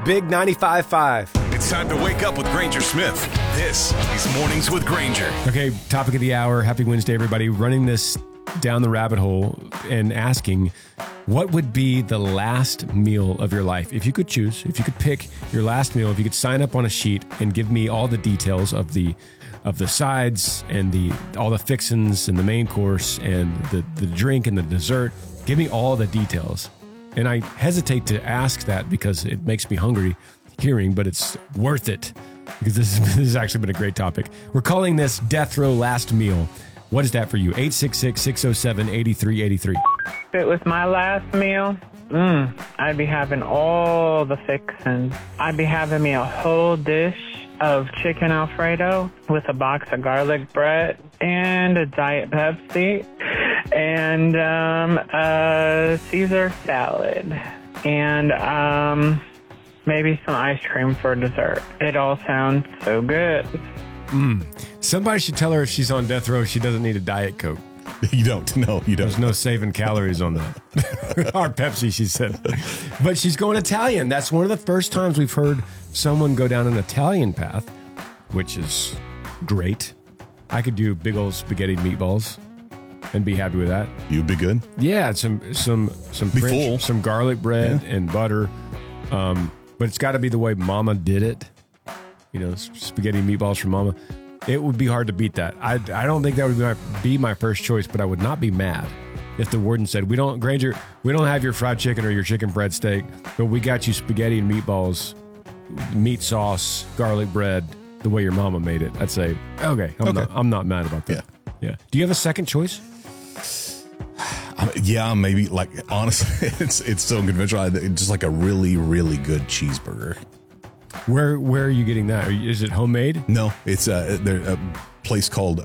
Big 95.5. It's time to wake up with Granger Smith. This is Mornings with Granger. Okay, topic of the hour. Happy Wednesday, everybody. Running this down the rabbit hole and asking, what would be the last meal of your life? If you could choose, if you could pick your last meal, if you could sign up on a sheet and give me all the details of the sides and all the fixins and the main course and the drink and the dessert, give me all the details. And I hesitate to ask that because it makes me hungry hearing, but it's worth it because this has actually been a great topic. We're calling this Death Row Last Meal. What is that for you? 866-607-8383. If it was my last meal, I'd be having all the fixins. I'd be having me a whole dish of chicken Alfredo with a box of garlic bread and a Diet Pepsi and a Caesar salad and maybe some ice cream for dessert. It all sounds so good. Somebody should tell her if she's on death row, she doesn't need a Diet Coke. You don't. No, you don't. There's no saving calories on that. Or Pepsi, she said. But she's going Italian. That's one of the first times we've heard someone go down an Italian path, which is great. I could do big old spaghetti meatballs and be happy with that. You'd be good. Yeah, some French, some garlic bread and butter. But it's got to be the way Mama did it. You know, spaghetti meatballs from Mama. It would be hard to beat that. I don't think that would be my first choice, but I would not be mad if the warden said, Granger, we don't have your fried chicken or your chicken bread steak, but we got you spaghetti and meatballs, meat sauce, garlic bread, the way your mama made it. I'd say, okay. I'm not mad about that. Yeah. Do you have a second choice? Yeah, maybe. Like, honestly, it's so conventional. Just like a really, really good cheeseburger. Where are you getting that? Is it homemade? No, it's a place called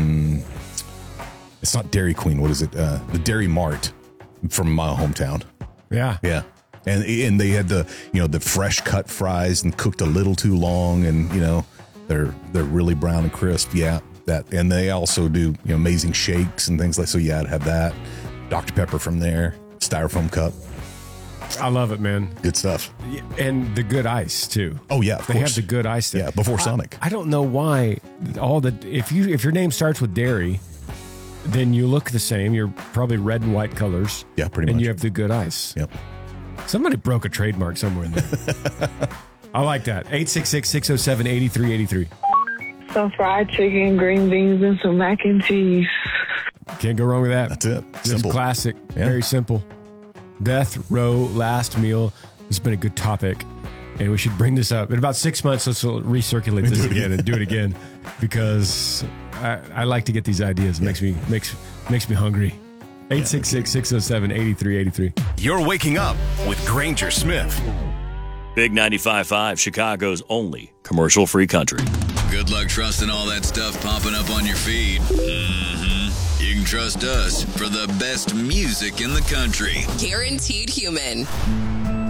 it's not Dairy Queen. What is it? The Dairy Mart from my hometown. Yeah. And they had the fresh cut fries and cooked a little too long, and they're really brown and crisp. Yeah, that. And they also do amazing shakes and things like. So yeah, I'd have that. Dr. Pepper from there, styrofoam cup. I love it, man. Good stuff. And the good ice too. Oh yeah, they have the good ice there. Yeah, before Sonic. I don't know why if your name starts with dairy, then you look the same. You're probably red and white colors. Yeah, pretty much. And you have the good ice. Yep. Somebody broke a trademark somewhere in there. I like that. 866-607-8383. Some fried chicken, green beans, and some mac and cheese. Can't go wrong with that. That's it. Just Simple. classic. Yeah. Very simple. Death Row Last Meal. This has been a good topic, and we should bring this up. In about 6 months, let's recirculate this again and do it again, because I like to get these ideas. It makes me hungry. 866-607-8383. You're waking up with Granger Smith. Big 95.5, Chicago's only commercial-free country. Good luck trusting all that stuff popping up on your feed. You can trust us for the best music in the country. Guaranteed Human.